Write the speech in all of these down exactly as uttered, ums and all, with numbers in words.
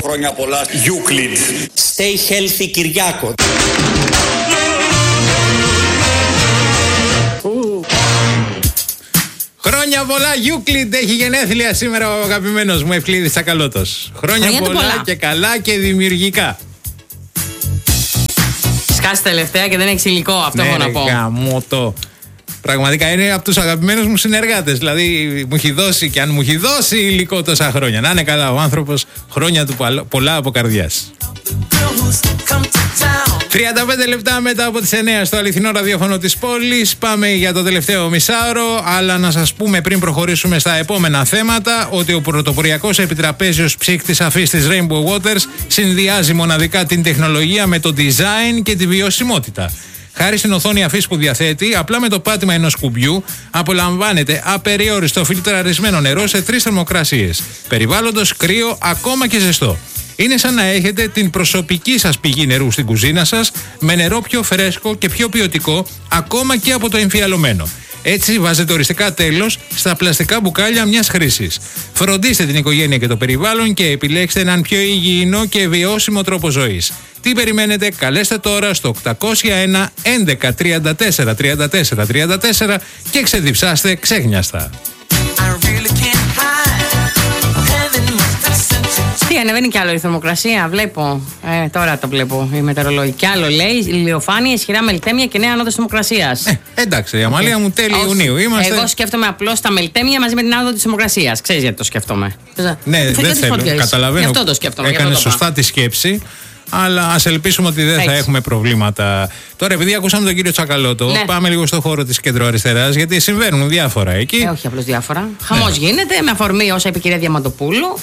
Χρόνια πολλά, Euclid. Stay healthy, Κυριάκο. Χρόνια πολλά, Euclid, έχει γενέθλια σήμερα ο αγαπημένος μου Ευκλήδης Τσακαλώτος. Χρόνια, Χρόνια πολλά, πολλά και καλά και δημιουργικά. Σκάσει τελευταία και δεν έχει υλικό, αυτό ναι, έχω να πω. Γαμώτο. Πραγματικά είναι από τους αγαπημένους μου συνεργάτες. Δηλαδή μου έχει δώσει και αν μου έχει δώσει υλικό τόσα χρόνια. Να είναι καλά ο άνθρωπος, χρόνια του πολλά από καρδιάς. τριάντα πέντε λεπτά μετά από τις εννιά στο αληθινό ραδιόφωνο της πόλης. Πάμε για το τελευταίο μισάωρο. Αλλά να σας πούμε πριν προχωρήσουμε στα επόμενα θέματα ότι ο πρωτοποριακός επιτραπέζιος ψύκτης αφής της Rainbow Waters συνδυάζει μοναδικά την τεχνολογία με το design και τη βιωσιμότητα. Χάρη στην οθόνη αφής που διαθέτει, απλά με το πάτημα ενός κουμπιού απολαμβάνετε απεριόριστο φιλτραρισμένο νερό σε τρεις θερμοκρασίες. Περιβάλλοντος, κρύο, ακόμα και ζεστό. Είναι σαν να έχετε την προσωπική σας πηγή νερού στην κουζίνα σας, με νερό πιο φρέσκο και πιο ποιοτικό, ακόμα και από το εμφιαλωμένο. Έτσι βάζετε οριστικά τέλος στα πλαστικά μπουκάλια μιας χρήσης. Φροντίστε την οικογένεια και το περιβάλλον και επιλέξτε έναν πιο υγιεινό και βιώσιμο τρόπο ζωής. Τι περιμένετε, καλέστε τώρα στο οκτακόσια ένα έντεκα τριάντα τέσσερα τριάντα τέσσερα τριάντα τέσσερα και ξεδιψάστε ξέχνιαστα. Τι, ανεβαίνει κι άλλο η θερμοκρασία, βλέπω. Ε, τώρα το βλέπω η μετεωρολόγη. Κι άλλο λέει, ηλιοφάνεια, ισχυρά μελτέμια και νέα άνοδος θερμοκρασίας. Ε, εντάξει, η Αμαλία okay. μου τέλη Ιουνίου είμαστε. Εγώ σκέφτομαι απλώς τα μελτέμια μαζί με την άνοδο της θερμοκρασίας. Ξέρεις γιατί το σκέφτομαι. Ναι, δεν θέλω. Καταλαβαίνω. Γι' αυτό το σκέφτομαι. Έκανε σωστά τη σκέψη. Αλλά ας ελπίσουμε ότι δεν Έτσι. θα έχουμε προβλήματα. Τώρα, επειδή ακούσαμε τον κύριο Τσακαλώτο, ναι. πάμε λίγο στο χώρο της κεντροαριστεράς, γιατί συμβαίνουν διάφορα εκεί. Ε, όχι απλώς διάφορα. Χαμός ναι. γίνεται με αφορμή όσα είπε η κυρία Διαμαντοπούλου.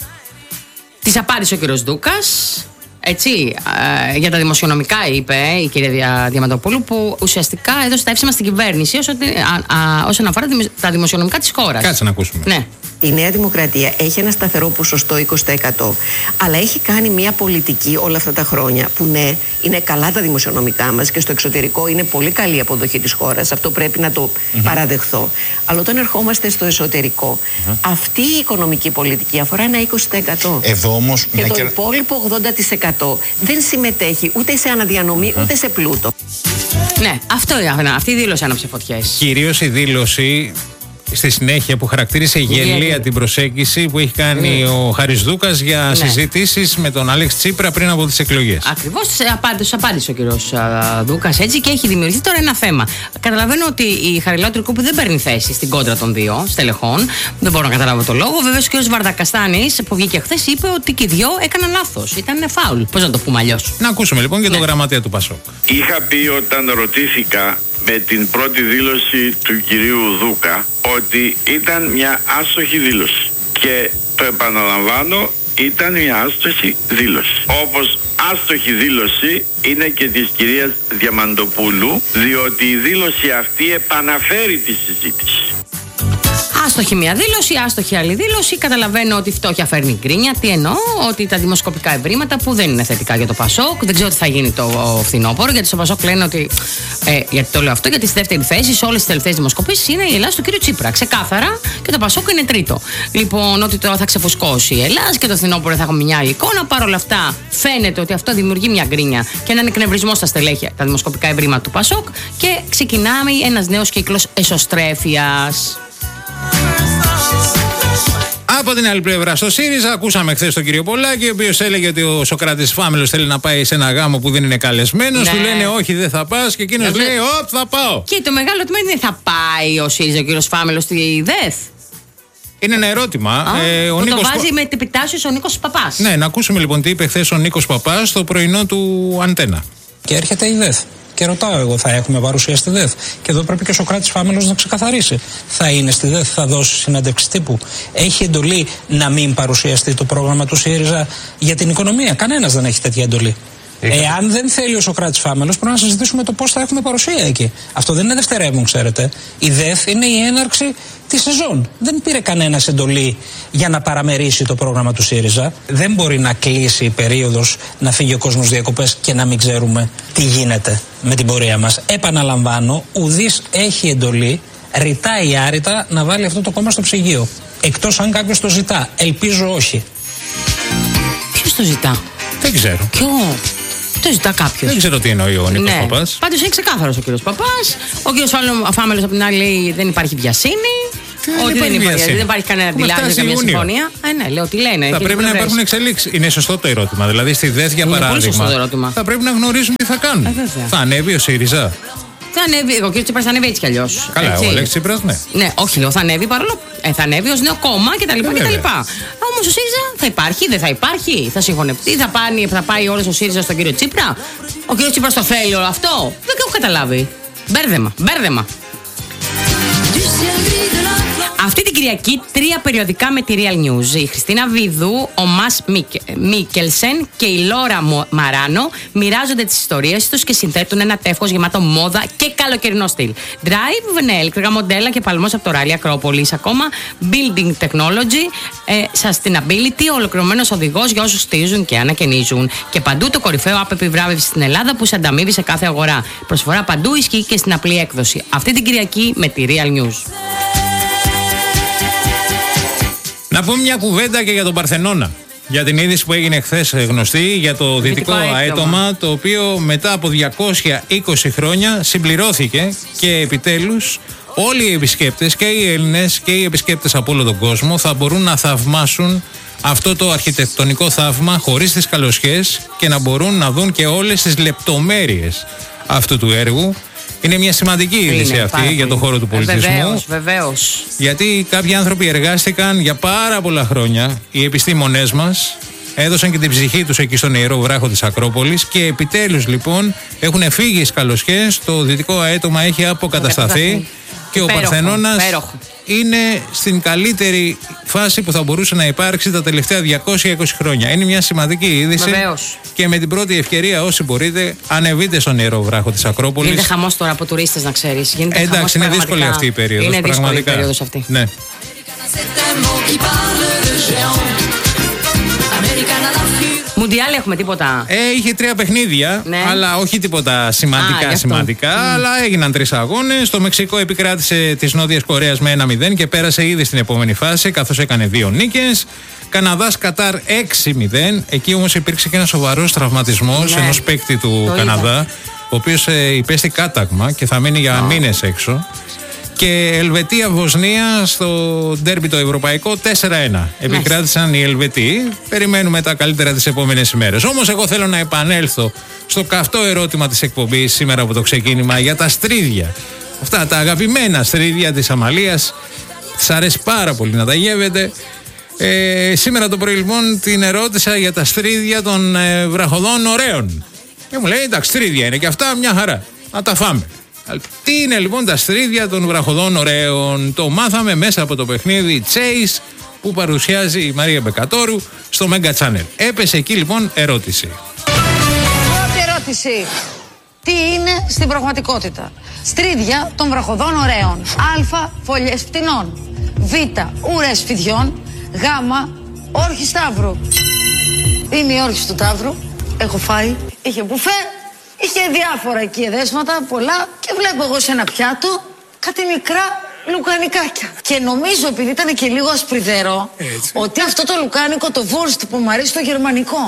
Της απάντησε ο κύριος Δούκας. Έτσι, ε, για τα δημοσιονομικά είπε η κυρία Δια, Διαμαντοπούλου, που ουσιαστικά έδωσε τα εύσημα στην κυβέρνηση όσον, α, α, όσον αφορά τα δημοσιονομικά της χώρας. Κάτσε να ακούσουμε. Ναι. Η Νέα Δημοκρατία έχει ένα σταθερό ποσοστό είκοσι τοις εκατό, αλλά έχει κάνει μια πολιτική όλα αυτά τα χρόνια που ναι, είναι καλά τα δημοσιονομικά μας και στο εξωτερικό είναι πολύ καλή η αποδοχή της χώρας. Αυτό πρέπει να το mm-hmm. παραδεχθώ. Αλλά όταν ερχόμαστε στο εσωτερικό, mm-hmm. αυτή η οικονομική πολιτική αφορά ένα είκοσι τοις εκατό. Εδώ όμως, και το και... υπόλοιπο ογδόντα τοις εκατό δεν συμμετέχει ούτε σε αναδιανομή mm-hmm. ούτε σε πλούτο. Ναι, αυτό, αυτή η δήλωση άναψε φωτιές. Κυρίως η δήλωση στη συνέχεια που χαρακτήρισε γελία την προσέγγιση που έχει κάνει mm. ο Χάρης Δούκας για ναι. συζητήσεις με τον Αλέξη Τσίπρα πριν από τις εκλογές. Ακριβώς, απάντησε, απάντησε ο κύριος Δούκας έτσι και έχει δημιουργηθεί τώρα ένα θέμα. Καταλαβαίνω ότι η Χαριλάου Τρικούπη δεν παίρνει θέση στην κόντρα των δύο στελεχών. Δεν μπορώ να καταλάβω το λόγο. Βεβαίως ο κύριος Βαρδακαστάνης που βγήκε χθες είπε ότι και οι δυο έκαναν λάθος. Ήταν φάουλ. Πώς να το πούμε αλλιώς. Να ακούσουμε λοιπόν και ναι. τον γραμματέα του Πασόκ. Είχα πει όταν ρωτήθηκα με την πρώτη δήλωση του κυρίου Δούκα ότι ήταν μια άστοχη δήλωση και το επαναλαμβάνω, ήταν μια άστοχη δήλωση. Όπως άστοχη δήλωση είναι και της κυρίας Διαμαντοπούλου, διότι η δήλωση αυτή επαναφέρει τη συζήτηση. Άστοχη μια δήλωση, άστοχη άλλη δήλωση. Καταλαβαίνω ότι η φτώχεια φέρνει γκρίνια. Τι εννοώ, ότι τα δημοσκοπικά ευρήματα που δεν είναι θετικά για το Πασόκ. Δεν ξέρω τι θα γίνει το φθινόπωρο, γιατί στο Πασόκ λένε ότι. Ε, γιατί το λέω αυτό, γιατί στη δεύτερη θέση σε όλες τις τελευταίες δημοσκοπήσεις είναι η Ελλάδα του κ. Τσίπρα. Ξεκάθαρα και το Πασόκ είναι τρίτο. Λοιπόν, ότι τώρα θα ξεφουσκώσει η Ελλάδα και το φθινόπωρο θα έχουμε μια άλλη εικόνα. Παρ' όλα αυτά, φαίνεται ότι αυτό δημιουργεί μια γκρίνια και έναν εκνευρισμό στα στελέχη, τα δημοσκοπικά ευρήματα του Πασόκ και ξεκινάμε ένας νέος κύκλος εσωστρέφειας. Από την άλλη πλευρά, στο ΣΥΡΙΖΑ, ακούσαμε χθες τον κύριο Πολάκη, ο οποίος έλεγε ότι ο Σωκράτης Φάμελος θέλει να πάει σε ένα γάμο που δεν είναι καλεσμένος. Ναι. Του λένε όχι, δεν θα πας, και εκείνος λέει όπ, θα πάω. Και το μεγάλο τμήμα είναι θα πάει ο ΣΥΡΙΖΑ, ο κύριος Φάμελος, στη ΔΕΘ. Είναι ένα ερώτημα. Α, ε, ο που Νίκος το βάζει Πα... με επιτάσσεως ο Νίκος Παπάς. Ναι, να ακούσουμε λοιπόν τι είπε χθες ο Νίκος Παπάς στο πρωινό του Αντένα. Και έρχεται η ΔΕΘ. Και ρωτάω εγώ, θα έχουμε παρουσία στη ΔΕΘ? Και εδώ πρέπει και ο Σωκράτης Φάμελος να ξεκαθαρίσει. Θα είναι στη ΔΕΘ, θα δώσει συνέντευξη τύπου? Έχει εντολή να μην παρουσιαστεί το πρόγραμμα του ΣΥΡΙΖΑ για την οικονομία? Κανένας δεν έχει τέτοια εντολή. Εάν δεν θέλει ο Σωκράτης Φάμελος, πρέπει να συζητήσουμε το πώς θα έχουμε παρουσία εκεί. Αυτό δεν είναι δευτερεύον, ξέρετε. Η ΔΕΘ είναι η έναρξη τη σεζόν. Δεν πήρε κανένας εντολή για να παραμερίσει το πρόγραμμα του ΣΥΡΙΖΑ. Δεν μπορεί να κλείσει η περίοδος, να φύγει ο κόσμος διακοπές και να μην ξέρουμε τι γίνεται με την πορεία μας. Επαναλαμβάνω, ουδής έχει εντολή, ρητά ή άρρητα, να βάλει αυτό το κόμμα στο ψυγείο. Εκτός αν κάποιος το ζητά. Ελπίζω όχι. το ζητά? Δεν ξέρω. Ποιο? Το ζητά κάποιο. Δεν ξέρω τι εννοεί ο Νίκος Ναι. Παπάς. Πάντως είναι ξεκάθαρος ο κύριος Παπάς. Ο κύριος Φάμελος από την άλλη λέει δεν υπάρχει βιασύνη. Τι δεν Ότι υπάρχει δεν υπάρχει, βιασύνη. δεν υπάρχει κανένα Έχουμε αντιλάγει, φτάσει καμία Ιούνιο. συμφωνία. Ε, ναι, λέω τι λένε. Θα και πρέπει να πλευρές. υπάρχουν εξελίξεις. Είναι σωστό το ερώτημα. Δηλαδή στη ΔΕΘ για Είναι πολύ παράδειγμα. σωστό το ερώτημα. Θα πρέπει να γνωρίζουν τι θα κάνουν. Ε, βέβαια. Θα ανέβει ο ΣΥΡΙΖΑ. Θα ανέβει, ο κύριος Τσίπρας θα ανέβει έτσι κι αλλιώς. Καλά, έτσι. ο Αλέξης Τσίπρας, ναι. Ναι, όχι, λέω θα ανέβει παρόλο. Ε, θα ανέβει ως νέο κόμμα κτλ. Ε, κτλ. Όμως ο ΣΥΡΙΖΑ θα υπάρχει, δεν θα υπάρχει, θα συγχωνευτεί, θα, πάνει, θα πάει όλος ο ΣΥΡΙΖΑ στον κύριο Τσίπρα. Ο κύριος Τσίπρας το θέλει όλο αυτό. Δεν έχω καταλάβει. Μπέρδεμα, μπέρδεμα. Αυτή την Κυριακή τρία περιοδικά με τη Real News. Η Χριστίνα Βιδού, ο Μας Μίκελσεν και η Λόρα Μαράνο μοιράζονται τις ιστορίες τους και συνθέτουν ένα τεύχος γεμάτο μόδα και καλοκαιρινό στυλ. Drive, ναι, ηλεκτρικά μοντέλα και παλμός από το ράλι Ακρόπολης. Ακόμα Building Technology, ε, Sustainability, ολοκληρωμένος οδηγός για όσους στηρίζουν και ανακαινίζουν. Και παντού το κορυφαίο app επιβράβευση στην Ελλάδα που σε ανταμείβει σε κάθε αγορά. Προσφορά παντού ισχύει και στην απλή έκδοση. Αυτή την Κυριακή με τη Real News. Να πούμε μια κουβέντα και για τον Παρθενώνα. Για την είδηση που έγινε χθες γνωστή για το δυτικό αέτωμα, το οποίο μετά από διακόσια είκοσι χρόνια συμπληρώθηκε και επιτέλους όλοι οι επισκέπτες και οι Έλληνες και οι επισκέπτες από όλο τον κόσμο θα μπορούν να θαυμάσουν αυτό το αρχιτεκτονικό θαύμα χωρίς τις καλοσχές και να μπορούν να δουν και όλες τις λεπτομέρειες αυτού του έργου. Είναι μια σημαντική είδηση αυτή για το χώρο του πολιτισμού. Βεβαίως, βεβαίως. Γιατί κάποιοι άνθρωποι εργάστηκαν για πάρα πολλά χρόνια, οι επιστήμονές μας, έδωσαν και την ψυχή τους εκεί στον ιερό βράχο της Ακρόπολης και επιτέλους λοιπόν έχουν φύγει οι σκαλοσιές, το δυτικό αέτωμα έχει αποκατασταθεί και υπέροχο, ο Παρθενώνας υπέροχο. είναι στην καλύτερη φάση που θα μπορούσε να υπάρξει τα τελευταία διακόσια είκοσι χρόνια. Είναι μια σημαντική είδηση. Βεβαίως. Και με την πρώτη ευκαιρία, όσοι μπορείτε, ανεβείτε στον ιερό βράχο της Ακρόπολης. Γίνεται χαμός τώρα από τουρίστες, να ξέρεις. Γίνεται Εντάξει, χαμός είναι πραγματικά. δύσκολη αυτή η περίοδος. Είναι δύσκολη η πραγματικά. περίοδος αυτή. Ναι. Μουντιάλ έχουμε τίποτα? Ε, είχε τρία παιχνίδια, Ναι. αλλά όχι τίποτα σημαντικά Α, γι' αυτό. σημαντικά. Mm. Αλλά έγιναν τρεις αγώνες. Το Μεξικό επικράτησε της Νότιας Κορέας με ένα μηδέν και πέρασε ήδη στην επόμενη φάση, καθώς έκανε δύο νίκες. Καναδάς Κατάρ έξι μηδέν. Εκεί όμως υπήρξε και ένα σοβαρός τραυματισμός Ναι. ενός παίκτη του Το Καναδά, είδα. ο οποίος ε, υπέστη κάταγμα και θα μείνει για Oh. μήνες έξω. Και Ελβετία-Βοσνία στο ντέρμπι το ευρωπαϊκό τέσσερα ένα. Επικράτησαν οι Ελβετοί. Περιμένουμε τα καλύτερα τις επόμενες ημέρες. Όμως εγώ θέλω να επανέλθω στο καυτό ερώτημα της εκπομπής σήμερα από το ξεκίνημα για τα στρίδια. Αυτά τα αγαπημένα στρίδια της Αμαλίας. Της αρέσει πάρα πολύ να τα γεύετε. Ε, σήμερα το πρωί λοιπόν την ερώτησα για τα στρίδια των ε, βραχοδών ωραίων. Και μου λέει εντάξει, στρίδια είναι και αυτά, μια χαρά. Να τα φάμε. Τι είναι λοιπόν τα στρίδια των βραχοδών ωραίων? Το μάθαμε μέσα από το παιχνίδι Chase που παρουσιάζει η Μαρία Μπεκατόρου στο Mega Channel. Έπεσε εκεί λοιπόν ερώτηση. Πρώτη ερώτηση. Τι είναι στην πραγματικότητα? Στρίδια των βραχοδών ωραίων. Α. Φωλιές φτηνών. Β. Ουρές φιδιών. Γ. Όρχη Σταύρου. Είναι η όρχη του Ταύρου. Έχω φάει. Είχε μπουφέ. Είχε διάφορα εκεί εδέσματα, πολλά, και βλέπω εγώ σε ένα πιάτο κάτι μικρά λουκανικάκια. Και νομίζω, επειδή ήταν και λίγο ασπριδερό, ότι αυτό το λουκάνικο, το βουρστ που μου αρέσει το γερμανικό.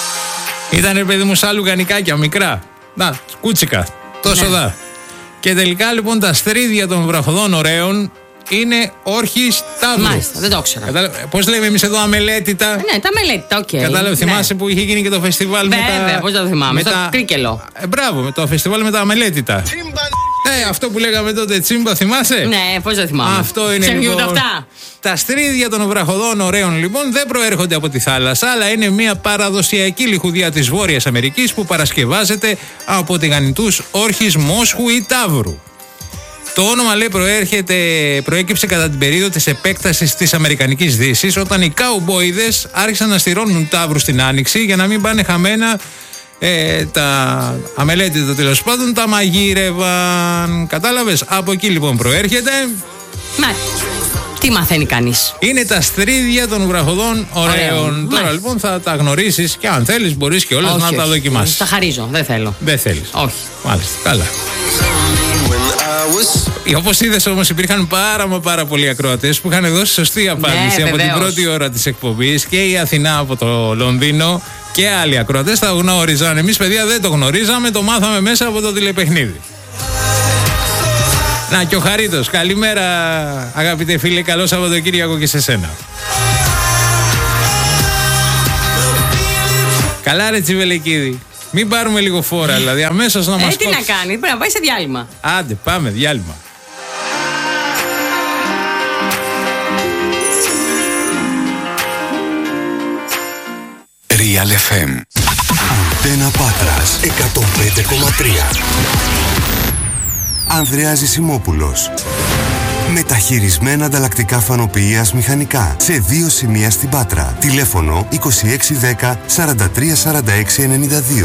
Ήτανε παιδί μου σαν λουκανικάκια μικρά. Να, κούτσικα. Τόσο Ναι. δα. Και τελικά λοιπόν τα στρίδια των βραχοδών ωραίων είναι όρχης Ταύρου. Μάλιστα, δεν το ήξερα. Πώς λέμε εμείς εδώ αμελέτητα? Ναι, τα μελέτητα, οκ. Κατάλαβε, Ναι. θυμάσαι που είχε γίνει και το φεστιβάλ με τα. Βέβαια, πώς δεν το θυμάμαι, με στο τα- Κρίκελο. Ε, μπράβο, με το φεστιβάλ με τα αμελέτητα. Ε, αυτό που λέγαμε τότε, τσίμπα, θυμάσαι? Ναι, πώς δεν θυμάμαι. Αυτό είναι Ξεχνιούνται λοιπόν. αυτά. Τα στρίδια των βραχοδών ωραίων λοιπόν δεν προέρχονται από τη θάλασσα, αλλά είναι μια παραδοσιακή λιχουδιά της Βόρειας Αμερικής που παρασκευάζεται από τηγανιτούς όρχης Μόσχου ή Ταύρου. Το όνομα, λέει, προέρχεται, προέκυψε κατά την περίοδο της επέκτασης της Αμερικανικής Δύσης, όταν οι κάουμπόιδες άρχισαν να στηρώνουν ταύρους στην Άνοιξη για να μην πάνε χαμένα ε, τα αμελέτητα, τέλος πάντων, τα μαγείρευαν. Κατάλαβες, από εκεί λοιπόν προέρχεται. Μα, τι μαθαίνει κανείς? Είναι τα στρίδια των βραχοδών ωραίων. Ωραίων. Τώρα Μάλιστα. λοιπόν θα τα γνωρίσεις και αν θέλεις μπορείς και όλες Όχι, να όχι. τα δοκιμάσεις. Τα χαρίζω, δεν θέλω. Δεν θέλεις. Όχι. Μάλιστα, καλά. Όπως είδες όμως υπήρχαν πάρα μα πάρα πολλοί ακροατές που είχαν δώσει σωστή απάντηση Ναι, από την βεβαίως. πρώτη ώρα της εκπομπής, και η Αθηνά από το Λονδίνο Και άλλοι ακροατές τα γνώριζαν. Εμείς, παιδιά, δεν το γνωρίζαμε, το μάθαμε μέσα από το τηλεπαιχνίδι. Να, και ο Χαρίτος. Καλημέρα, αγαπητέ φίλε, καλό Σαββατοκύριακο και σε σένα. Καλά, ρε Τσιβελεκίδη. Μην πάρουμε λίγο φόρα, δηλαδή αμέσως να μας Ε, τι να κάνει, πρέπει να πάει σε διάλειμμα. Άντε, πάμε, διάλειμμα. Real εφ εμ. Αντένα Πάτρας εκατόν πέντε κόμμα τρία. Ανδρέας Ζησιμόπουλος. Μεταχειρισμένα ανταλλακτικά φανοποιείας μηχανικά σε δύο σημεία στην Πάτρα. Τηλέφωνο είκοσι έξι δέκα σαράντα τρία σαράντα έξι ενενήντα δύο.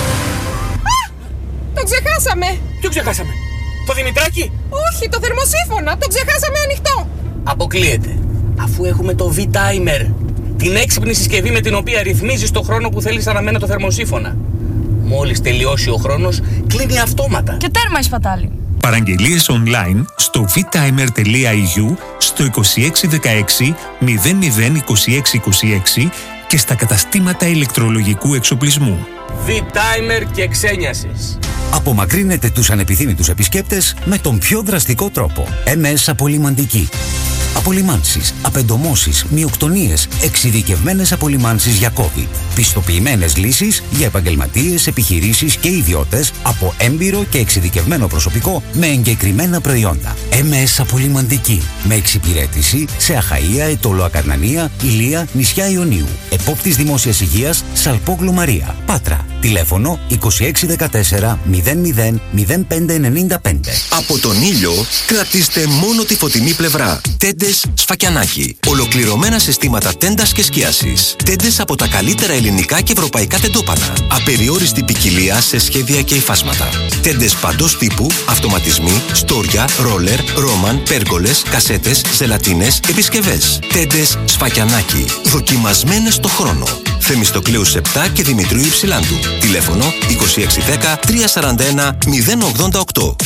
Το ξεχάσαμε! Ποιο ξεχάσαμε? Το Δημητράκη? Όχι, το θερμοσύφωνα! Το ξεχάσαμε ανοιχτό! Αποκλείεται. Αφού έχουμε το V-Timer, την έξυπνη συσκευή με την οποία ρυθμίζεις το χρόνο που θέλεις αναμένα το θερμοσύφωνα. Μόλις τελειώσει ο χρόνος, κλείνει αυτόματα. Και τέρμα η σπατάλη. Παραγγελίες online στο vtimer.eu, στο είκοσι έξι δεκαέξι μηδέν μηδέν είκοσι έξι είκοσι έξι και στα καταστήματα ηλεκτρολογικού εξοπλισμού. V-Timer και ξένιασης. Απομακρύνετε τους ανεπιθύμητους επισκέπτες με τον πιο δραστικό τρόπο. εμ ες Απολυμαντική. Απολυμάνσεις, απεντομώσεις, μυοκτονίες, εξειδικευμένες απολυμάνσεις για COVID. Πιστοποιημένες λύσεις για επαγγελματίες, επιχειρήσεις και ιδιώτες από έμπειρο και εξειδικευμένο προσωπικό με εγκεκριμένα προϊόντα. εμ ες Απολυμαντική. Με εξυπηρέτηση σε Αχαΐα, Αιτωλό Ακαρνανία, Ηλία, νησιά Ιωνίου. Επόπτης Δημόσιας Υγείας, Σαλπόγλου Μαρία. Πάτρα. Τηλέφωνο είκοσι έξι δεκατέσσερα μηδέν μηδέν μηδέν πέντε ενενήντα πέντε. Από τον ήλιο κρατήστε μόνο τη φωτεινή πλευρά. Τέντες Σφακιανάκη. Ολοκληρωμένα συστήματα τέντας και σκίασης. Τέντες από τα καλύτερα ελληνικά και ευρωπαϊκά τεντόπανα. Απεριόριστη ποικιλία σε σχέδια και υφάσματα. Τέντες παντός τύπου, αυτοματισμοί, στόρια, ρόλερ, ρόμαν, πέργολες, κασέτες, ζελατίνες, επισκευές. Τέντες Σφακιανάκη. Δοκιμασμένες στο χρόνο. Θεμιστοκλέους επτά και Δημητρίου Υψηλάντου. Τηλέφωνο είκοσι έξι δέκα τριακόσια σαράντα ένα μηδέν ογδόντα οκτώ.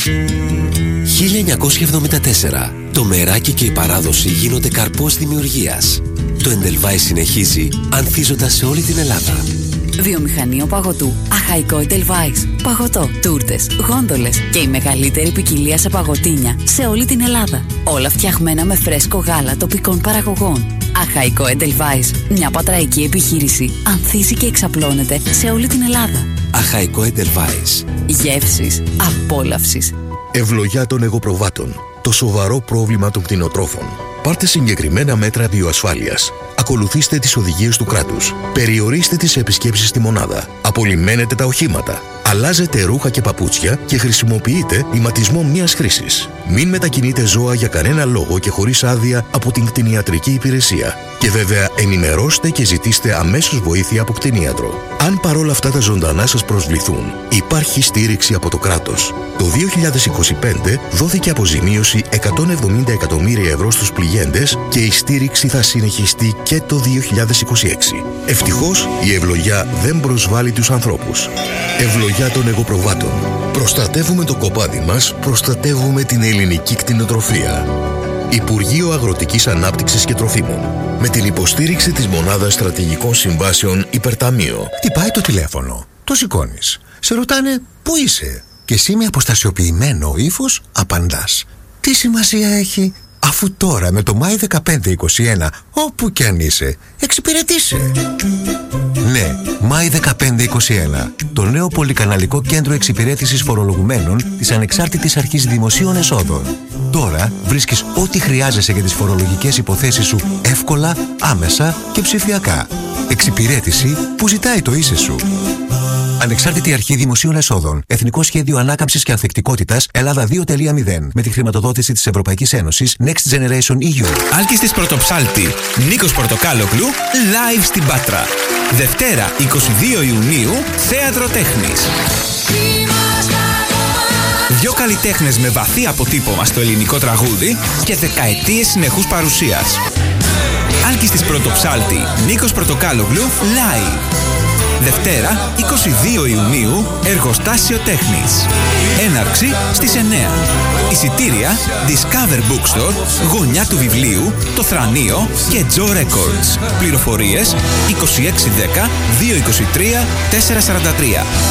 χίλια εννιακόσια εβδομήντα τέσσερα. Το μεράκι και η παράδοση γίνονται καρπός δημιουργίας. Το Edelweiss συνεχίζει ανθίζοντας σε όλη την Ελλάδα. Βιομηχανείο παγωτού. Αχαϊκό Edelweiss. Παγωτό, τούρτες, γόντολες και η μεγαλύτερη ποικιλία σε παγωτίνια σε όλη την Ελλάδα. Όλα φτιαγμένα με φρέσκο γάλα τοπικών παραγωγών. Αχαϊκό Edelweiss. Μια πατραϊκή επιχείρηση ανθίζει και εξαπλώνεται σε όλη την Ελλάδα. Αχαϊκό Edelweiss. Γεύσεις απόλαυσης. Ευλογιά των εγωπροβάτων. Το σοβαρό πρόβλημα των κτηνοτρόφων. Πάρτε συγκεκριμένα μέτρα βιοασφάλειας. Ακολουθήστε τις οδηγίες του κράτους. Περιορίστε τις επισκέψεις στη μονάδα. Απολυμμένετε τα οχήματα. Αλλάζετε ρούχα και παπούτσια και χρησιμοποιείτε ηματισμό μίας χρήσης. Μην μετακινείτε ζώα για κανένα λόγο και χωρίς άδεια από την κτηνιατρική υπηρεσία. Και βέβαια ενημερώστε και ζητήστε αμέσως βοήθεια από κτηνίατρο. Αν παρόλα αυτά τα ζωντανά σας προσβληθούν, υπάρχει στήριξη από το κράτος. Το δύο χιλιάδες είκοσι πέντε δόθηκε αποζημίωση εκατόν εβδομήντα εκατομμύρια ευρώ στους πληγέντες και η στήριξη θα συνεχιστεί και το δύο χιλιάδες είκοσι έξι. Ευτυχώς η ευλογιά δεν προσβάλλει τους ανθρώπους. Ευλογιά των εγωπροβάτων. Προστατεύουμε το κοπάδι μας, προστατεύουμε την ελληνική κτηνοτροφία. Υπουργείο Αγροτικής Ανάπτυξης και Τροφίμων. Με την υποστήριξη της Μονάδας Στρατηγικών Συμβάσεων Υπερταμείο. Χτυπάει το τηλέφωνο. Το σηκώνεις. Σε ρωτάνε πού είσαι. Και εσύ με αποστασιοποιημένο ύφος απαντάς. Τι σημασία έχει, αφού τώρα με το Μάη δεκαπέντε είκοσι ένα, όπου κι αν είσαι, εξυπηρετήσε. Ναι, Μάη δεκαπέντε είκοσι ένα. Το νέο πολυκαναλικό κέντρο εξυπηρέτησης φορολογουμένων της Ανεξάρτητης Αρχής Δημοσίων Εσόδων. Τώρα βρίσκεις ό,τι χρειάζεσαι για τις φορολογικές υποθέσεις σου εύκολα, άμεσα και ψηφιακά. Εξυπηρέτηση που ζητάει το είσαι σου. Ανεξάρτητη Αρχή Δημοσίων Εσόδων. Εθνικό Σχέδιο Ανάκαμψης και Ανθεκτικότητας Ελλάδα δύο τελεία μηδέν. Με τη χρηματοδότηση της Ευρωπαϊκής Ένωσης Next Generation ι γιου. Άλκης Πρωτοψάλτη. Νίκος Πορτοκάλογλου. Live στην Πάτρα. Δευτέρα εικοστή δεύτερη Ιουνίου. Θέατρο Τέχνης. Δυο καλλιτέχνες με βαθύ αποτύπωμα στο ελληνικό τραγούδι και δεκαετίες συνεχούς παρουσίας. Άλκης της Πρωτοψάλτη. Νίκος Πορτοκάλογλου. Live. Δευτέρα, είκοσι δύο Ιουνίου, εργοστάσιο τέχνης. Έναρξη στις εννιά. Εισιτήρια Discover Bookstore, γωνιά του βιβλίου, το Θρανείο και Joe Records. Πληροφορίες είκοσι έξι δέκα δύο είκοσι τρία τετρακόσια σαράντα τρία.